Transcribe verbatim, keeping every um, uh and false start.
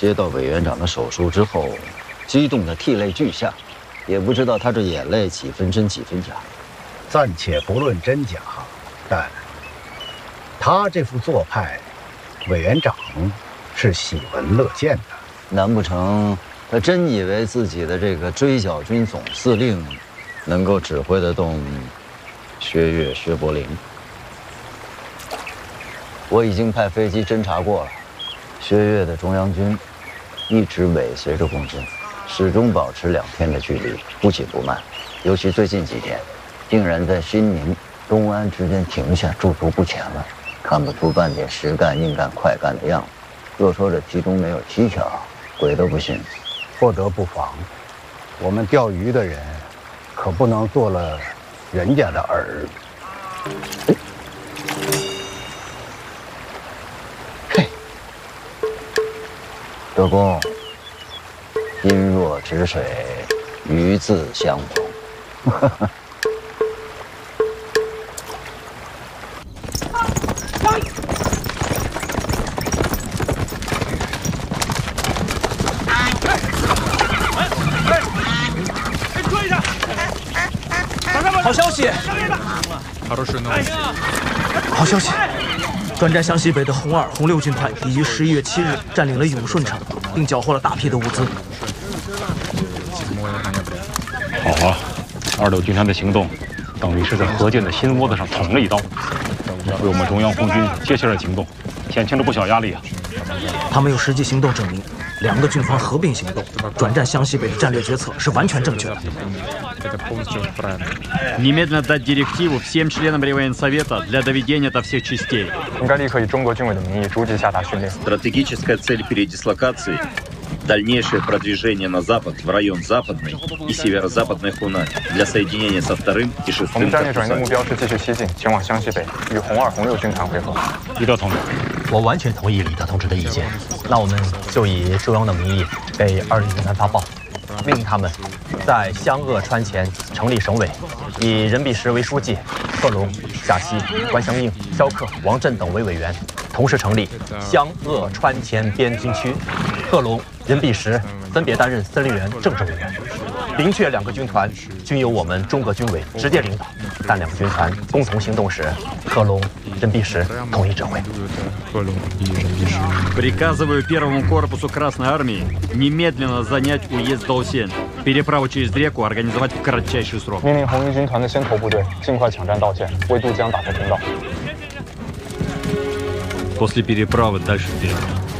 接到委员长的手书之后，激动得涕泪俱下，也不知道他这眼泪几分真几分假。 暂且不论真假，但他这副做派，委员长是喜闻乐见的。 难不成他真以为自己的这个追剿军总司令能够指挥得动薛岳、薛伯龄？我已经派飞机侦察过了，薛岳的中央军一直尾随着共军，始终保持两天的距离，不紧不慢。尤其最近几天，竟然在新宁、东安之间停下驻足不前了，看不出半点实干、硬干、快干的样子。若说这其中没有蹊跷，鬼都不信。 不得不防，我们钓鱼的人可不能做了人家的饵。 嘿，德公，心若止水，鱼自相逢。 好消息！好消息！专占湘西北的红二、红六军团已于十一月七日占领了永顺城，并缴获了大批的物资。 好啊，二六军团的行动，等于是在河间的心窝子上捅了一刀，为我们中央红军接下来行动减轻了不小压力啊。 他们有实际行动证明，两个军团合并行动，转战湘西北的战略决策是完全正确的。 Немедленно дать директиву всем членам реввоенсовета для доведения до всех частей. 应该立刻以中国军委的名义逐级下达训练。 Стратегическая цель передислокации – дальнейшее продвижение на запад в район Западной и северо-западной Хунань для соединения со вторым и 我 шестым 们战略转移的 корпусами. 目标是继续西进，前往湘西北，与红二、红六军团会合。 李德同志， 我完全同意李德同志的意见。那我们就以中央的名义给二六军团发报，命令他们在湘鄂川前成立省委，以任弼时为书记，贺龙、夏曦、关祥应、萧克、王震等为委员，同时成立湘鄂川前边军区。贺龙、任弼时分别担任司令员、政治委员。明确两个军团均由我们中国军委直接领导，但两个军团共同行动时，贺龙、任弼时统一指挥。 Приказываю первому корпусу Красной Армии немедленно занять уезд Даосен, переправу через реку организовать в кратчайший срок. 命令红一军团的先头部队尽快抢占道线，为渡江打开通道。 После переправы дальше вперед.